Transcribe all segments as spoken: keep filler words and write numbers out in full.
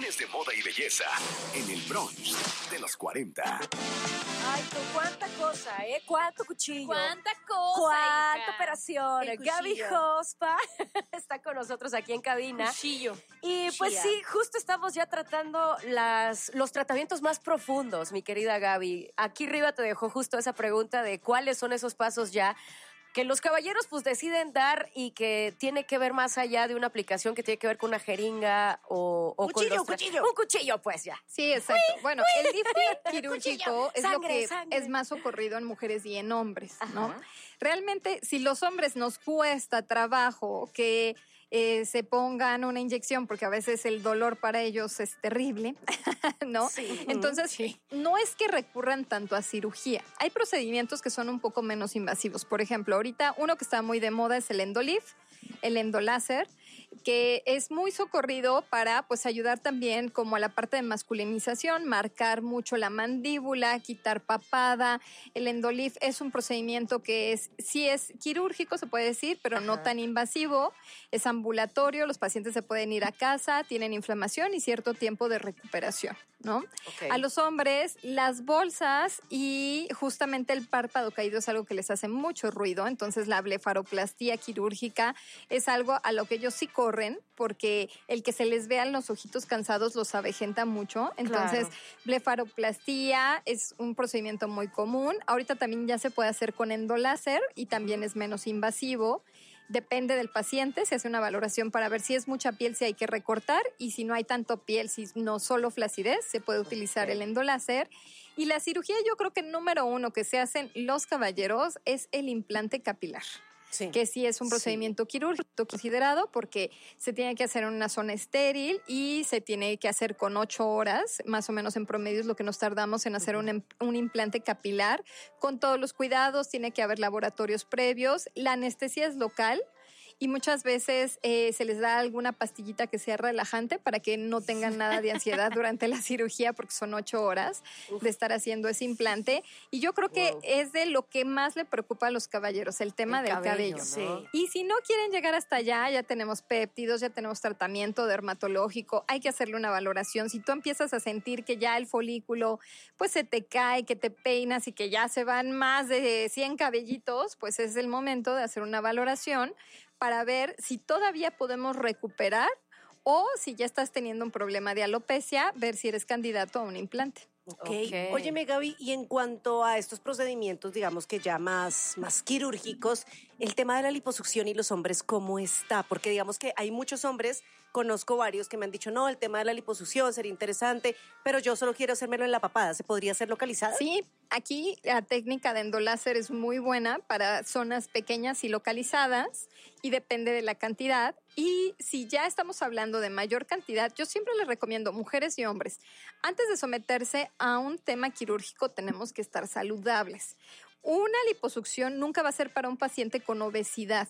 Hablemos de moda y belleza en el brunch de los cuarenta. Ay, tú, cuánta cosa, ¿eh? Cuánto cuchillo. Cuánta cosa, Cuánta hija. operación. El Gaby cuchillo. Jospa está con nosotros aquí en cabina. Cuchillo. Y pues Chía. sí, justo estamos ya tratando las, los tratamientos más profundos, mi querida Gaby. Aquí arriba te dejó justo esa pregunta de cuáles son esos pasos ya que los caballeros pues deciden dar y que tiene que ver más allá de una aplicación que tiene que ver con una jeringa o, o Cuchillo, con los tra- cuchillo. Un cuchillo, pues ya. Sí, exacto. Bueno, el lifting quirúrgico es Sangre, lo que sangre. es más ocurrido en mujeres y en hombres, ¿no? Ajá. Realmente, si los hombres nos cuesta trabajo que eh, se pongan una inyección, porque a veces el dolor para ellos es terrible, ¿no? Sí. Entonces, Sí. no es que recurran tanto a cirugía. Hay procedimientos que son un poco menos invasivos. Por ejemplo, ahorita uno que está muy de moda es el endolif, el endoláser, que es muy socorrido para pues ayudar también como a la parte de masculinización, marcar mucho la mandíbula, quitar papada. El endolif es un procedimiento que es sí es quirúrgico, se puede decir, pero no Ajá. tan invasivo. Es ambulatorio, los pacientes se pueden ir a casa, tienen inflamación y cierto tiempo de recuperación, ¿no? Ok. A los hombres, las bolsas y justamente el párpado caído es algo que les hace mucho ruido, entonces la blefaroplastía quirúrgica es algo a lo que ellos sí corren, porque el que se les vean los ojitos cansados los avejenta mucho. Entonces, Claro. blefaroplastía es un procedimiento muy común. Ahorita también ya se puede hacer con endoláser y también es menos invasivo. Depende del paciente, se hace una valoración para ver si es mucha piel, si hay que recortar, y si no hay tanto piel, si no solo flacidez, se puede utilizar Ok. el endoláser. Y la cirugía, yo creo que número uno que se hacen los caballeros es el implante capilar. Sí. Que sí es un Sí. procedimiento quirúrgico considerado porque se tiene que hacer en una zona estéril y se tiene que hacer con ocho horas, más o menos en promedio es lo que nos tardamos en hacer un, em- un implante capilar, con todos los cuidados, tiene que haber laboratorios previos, la anestesia es local. Y muchas veces eh, se les da alguna pastillita que sea relajante para que no tengan nada de ansiedad durante la cirugía, porque son ocho horas Uf. de estar haciendo ese implante. Y yo creo que Wow. es de lo que más le preocupa a los caballeros, el tema El del cabello, cabello. ¿no? Sí. Y si no quieren llegar hasta allá, ya tenemos péptidos, ya tenemos tratamiento dermatológico, hay que hacerle una valoración. Si tú empiezas a sentir que ya el folículo pues se te cae, que te peinas y que ya se van más de cien cabellitos, pues es el momento de hacer una valoración para ver si todavía podemos recuperar o si ya estás teniendo un problema de alopecia, ver si eres candidato a un implante. Ok. Ok. Óyeme, Gaby, y en cuanto a estos procedimientos, digamos que ya más, más quirúrgicos, el tema de la liposucción y los hombres, ¿cómo está? Porque digamos que hay muchos hombres, conozco varios que me han dicho, no, el tema de la liposucción sería interesante, pero yo solo quiero hacérmelo en la papada. ¿Se podría hacer localizada? Sí, aquí la técnica de endoláser es muy buena para zonas pequeñas y localizadas y depende de la cantidad. Y si ya estamos hablando de mayor cantidad, yo siempre les recomiendo, mujeres y hombres, antes de someterse a un tema quirúrgico tenemos que estar saludables. Una liposucción nunca va a ser para un paciente con obesidad.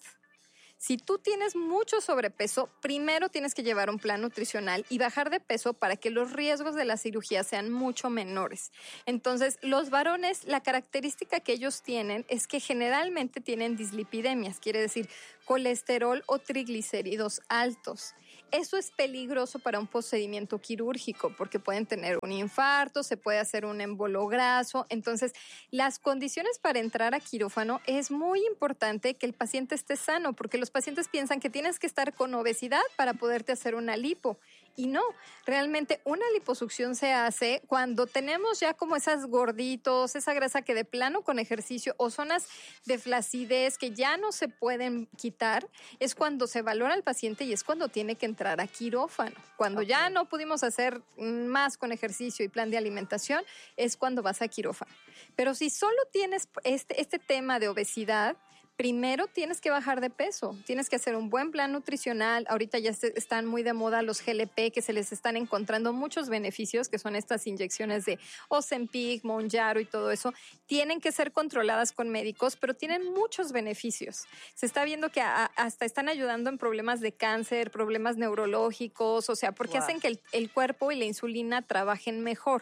Si tú tienes mucho sobrepeso, primero tienes que llevar un plan nutricional y bajar de peso para que los riesgos de la cirugía sean mucho menores. Entonces, los varones, la característica que ellos tienen es que generalmente tienen dislipidemias, quiere decir colesterol o triglicéridos altos. Eso es peligroso para un procedimiento quirúrgico porque pueden tener un infarto, se puede hacer un embolo graso. Entonces, las condiciones para entrar a quirófano es muy importante que el paciente esté sano porque los pacientes piensan que tienes que estar con obesidad para poderte hacer una lipo. Y no, realmente una liposucción se hace cuando tenemos ya como esas gorditos, esa grasa que de plano con ejercicio o zonas de flacidez que ya no se pueden quitar, es cuando se valora al paciente y es cuando tiene que entrar a quirófano. Cuando Ok. ya no pudimos hacer más con ejercicio y plan de alimentación, es cuando vas a quirófano. Pero si solo tienes este, este tema de obesidad, primero tienes que bajar de peso, tienes que hacer un buen plan nutricional. Ahorita ya se- están muy de moda los G L P, que se les están encontrando muchos beneficios, que son estas inyecciones de Ozempic, Mounjaro y todo eso. Tienen que ser controladas con médicos, pero tienen muchos beneficios. Se está viendo que a- hasta están ayudando en problemas de cáncer, problemas neurológicos, o sea, porque Wow. hacen que el, el cuerpo y la insulina trabajen mejor.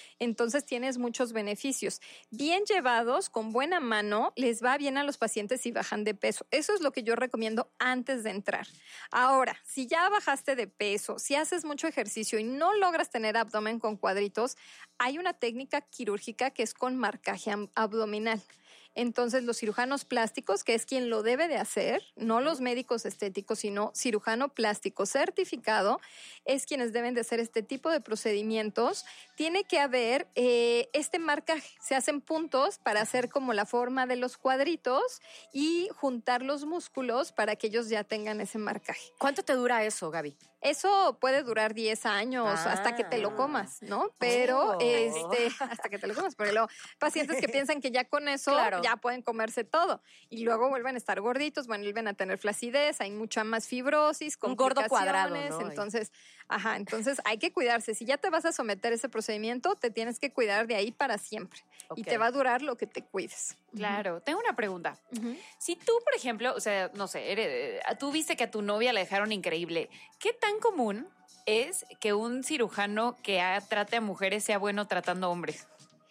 Entonces tienes muchos beneficios. Bien llevados, con buena mano, les va bien a los pacientes si bajan de peso. Eso es lo que yo recomiendo antes de entrar. Ahora, si ya bajaste de peso, si haces mucho ejercicio y no logras tener abdomen con cuadritos, hay una técnica quirúrgica que es con marcaje abdominal. Entonces, los cirujanos plásticos, que es quien lo debe de hacer, no los médicos estéticos, sino cirujano plástico certificado, es quienes deben de hacer este tipo de procedimientos. Tiene que haber eh, este marcaje. Se hacen puntos para hacer como la forma de los cuadritos y juntar los músculos para que ellos ya tengan ese marcaje. ¿Cuánto te dura eso, Gaby? Eso puede durar diez años Ah. hasta que te lo comas, ¿no? Pero Oh. este, hasta que te lo comas, porque luego pacientes que piensan que ya con eso Claro. ya pueden comerse todo y luego vuelven a estar gorditos, vuelven a tener flacidez, hay mucha más fibrosis, Un gordo cuadrado, complicaciones, ¿no? entonces, ajá, entonces hay que cuidarse. Si ya te vas a someter a ese procedimiento, te tienes que cuidar de ahí para siempre y Ok. te va a durar lo que te cuides. Claro. Tengo una pregunta. Ujú. Si tú, por ejemplo, o sea, no sé, eres- tú viste que a tu novia la dejaron increíble, ¿qué tan común es que un cirujano que ha- trate a mujeres sea bueno tratando a hombres?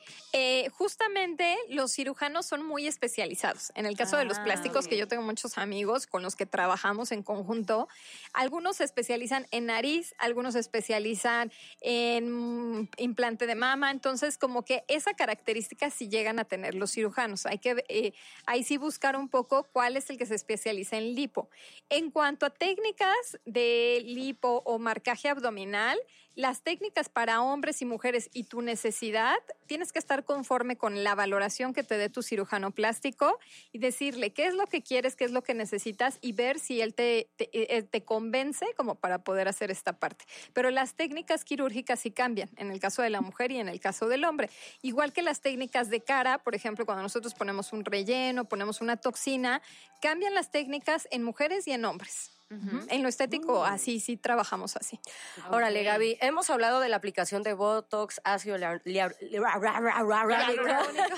Eh, justamente los cirujanos son muy especializados. En el caso de los Ah, plásticos, ok. que yo tengo muchos amigos con los que trabajamos en conjunto, algunos se especializan en nariz, algunos se especializan en mm, implante de mama, entonces como que esa característica sí llegan a tener los cirujanos. Hay que eh, ahí sí buscar un poco cuál es el que se especializa en lipo. En cuanto a técnicas de lipo o marcaje abdominal, las técnicas para hombres y mujeres y tu necesidad, tienes que estar conforme con la valoración que te dé tu cirujano plástico y decirle qué es lo que quieres, qué es lo que necesitas y ver si él te, te, eh, te convence como para poder hacer esta parte. Pero las técnicas quirúrgicas sí cambian, en el caso de la mujer y en el caso del hombre. Igual que las técnicas de cara, por ejemplo, cuando nosotros ponemos un relleno, ponemos una toxina, cambian las técnicas en mujeres y en hombres. Ujú. En lo estético, así sí trabajamos así. Órale, Ok. Gaby, hemos hablado de la aplicación de Botox, ácido hilar- hilar- hialurónico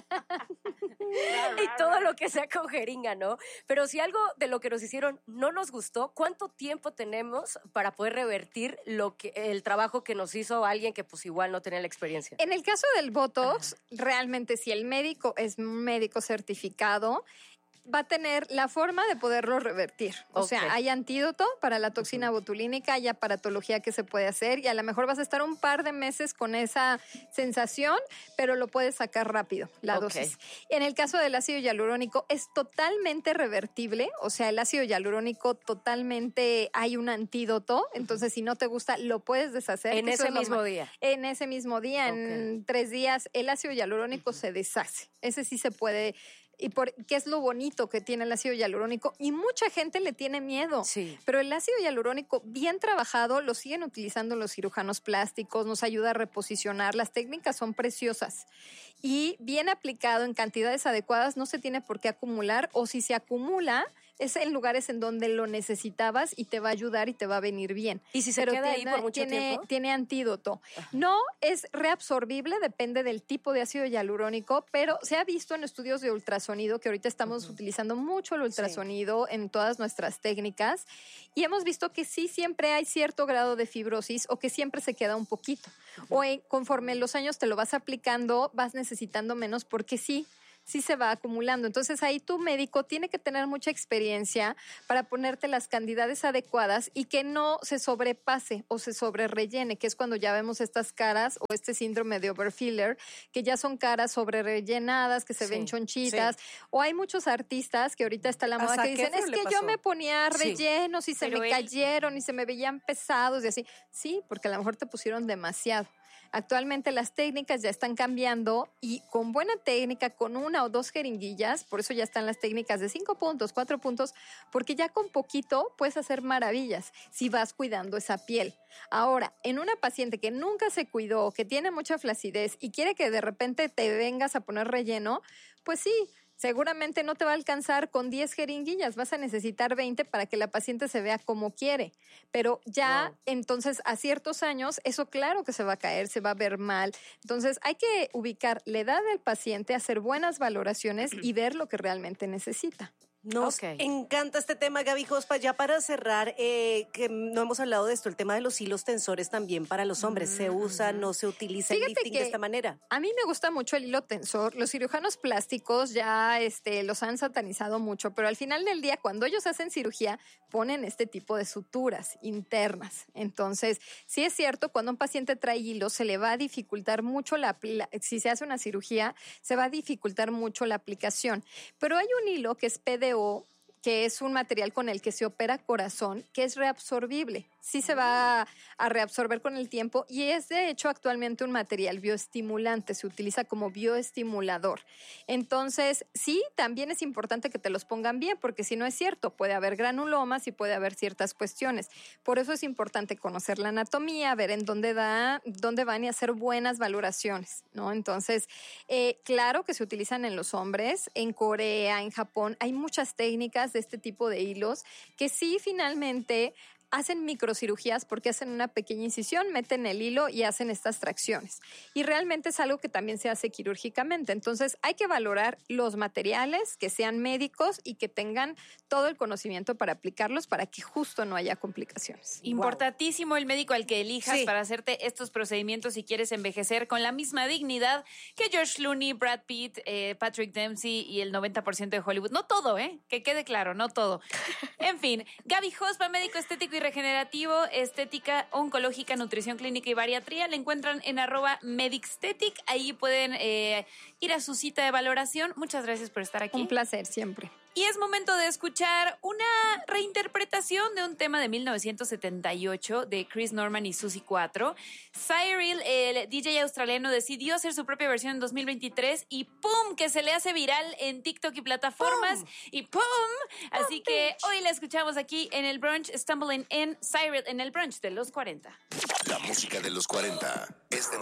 y todo lo que sea con jeringa, ¿no? Pero si algo de lo que nos hicieron no nos gustó, ¿cuánto tiempo tenemos para poder revertir lo que el trabajo que nos hizo alguien que pues igual no tenía la experiencia? En el caso del Botox, realmente si el médico es un médico certificado, va a tener la forma de poderlo revertir. O Ok. sea, hay antídoto para la toxina botulínica, hay aparatología que se puede hacer y a lo mejor vas a estar un par de meses con esa sensación, pero lo puedes sacar rápido, la Ok. dosis. En el caso del ácido hialurónico es totalmente revertible, o sea, el ácido hialurónico totalmente hay un antídoto, entonces si no te gusta lo puedes deshacer. En que eso ese es lo mismo ma- día. En ese mismo día, en tres días, el ácido hialurónico se deshace. Ese sí se puede. ¿Y por qué es lo bonito que tiene el ácido hialurónico? Y mucha gente le tiene miedo. Sí. Pero el ácido hialurónico bien trabajado lo siguen utilizando los cirujanos plásticos, nos ayuda a reposicionar. Las técnicas son preciosas. Y bien aplicado en cantidades adecuadas no se tiene por qué acumular, o si se acumula es en lugares en donde lo necesitabas y te va a ayudar y te va a venir bien. ¿Y si se Pero queda ahí tiene- por mucho tiene, tiempo? Tiene antídoto. No es reabsorbible, depende del tipo de ácido hialurónico, pero se ha visto en estudios de ultrasonido, que ahorita estamos utilizando mucho el ultrasonido en todas nuestras técnicas, y hemos visto que sí siempre hay cierto grado de fibrosis o que siempre se queda un poquito. O en- conforme los años te lo vas aplicando, vas necesitando menos porque sí. sí se va acumulando. Entonces ahí tu médico tiene que tener mucha experiencia para ponerte las cantidades adecuadas y que no se sobrepase o se sobrerellene, que es cuando ya vemos estas caras o este síndrome de overfiller, que ya son caras sobrerellenadas, que se Sí, ven chonchitas. O hay muchos artistas que ahorita está la A moda que Zac dicen, Efron es le que yo pasó. me ponía Sí. rellenos y se Pero me él- cayeron y se me veían pesados y así. Sí, porque a lo mejor te pusieron demasiado. Actualmente las técnicas ya están cambiando y con buena técnica, con una o dos jeringuillas, por eso ya están las técnicas de cinco puntos, cuatro puntos, porque ya con poquito puedes hacer maravillas si vas cuidando esa piel. Ahora, en una paciente que nunca se cuidó, que tiene mucha flacidez y quiere que de repente te vengas a poner relleno, pues sí, seguramente no te va a alcanzar con diez jeringuillas, vas a necesitar veinte para que la paciente se vea como quiere. Pero ya Wow. entonces a ciertos años eso claro que se va a caer, se va a ver mal. Entonces hay que ubicar la edad del paciente, hacer buenas valoraciones y ver lo que realmente necesita. Nos Ok. encanta este tema, Gaby Jospa. Ya para cerrar, eh, que no hemos hablado de esto, el tema de los hilos tensores también para los hombres. ¿Se usa, no se utiliza el Fíjate lifting de que esta manera? A mí me gusta mucho el hilo tensor. Los cirujanos plásticos ya este, los han satanizado mucho, pero al final del día, cuando ellos hacen cirugía, ponen este tipo de suturas internas. Entonces, sí es cierto, cuando un paciente trae hilo, se le va a dificultar mucho la, la si se hace una cirugía, se va a dificultar mucho la aplicación. Pero hay un hilo que es P D O, que es un material con el que se opera corazón, que es reabsorbible. Sí se va a reabsorber con el tiempo y es de hecho actualmente un material bioestimulante, se utiliza como bioestimulador. Entonces, sí, también es importante que te los pongan bien, porque si no es cierto, puede haber granulomas y puede haber ciertas cuestiones. Por eso es importante conocer la anatomía, ver en dónde, da, dónde van y hacer buenas valoraciones, ¿no? Entonces, eh, claro que se utilizan en los hombres, en Corea, en Japón, hay muchas técnicas de este tipo de hilos que sí finalmente hacen microcirugías porque hacen una pequeña incisión, meten el hilo y hacen estas tracciones. Y realmente es algo que también se hace quirúrgicamente. Entonces hay que valorar los materiales, que sean médicos y que tengan todo el conocimiento para aplicarlos para que justo no haya complicaciones. Importantísimo el médico al que elijas Sí. para hacerte estos procedimientos si quieres envejecer con la misma dignidad que George Clooney, Brad Pitt, eh, Patrick Dempsey y el noventa por ciento de Hollywood. No todo, ¿eh? Que quede claro, no todo. En fin, Gaby Jospa, médico estético y regenerativo, estética oncológica, nutrición clínica y bariatría. La encuentran en arroba medixtetic. Ahí pueden eh, ir a su cita de valoración. Muchas gracias por estar aquí. Un placer siempre. Y es momento de escuchar una reinterpretación de un tema de mil novecientos setenta y ocho de Chris Norman y Suzy cuatro. Cyril, el D J australiano, decidió hacer su propia versión en dos mil veintitrés y ¡pum! Que se le hace viral en TikTok y plataformas. ¡Pum! Y ¡pum! Así ¡pum, que bitch! Hoy la escuchamos aquí en el brunch Stumbling in Cyril en el brunch de los cuarenta. La música de los cuarenta es de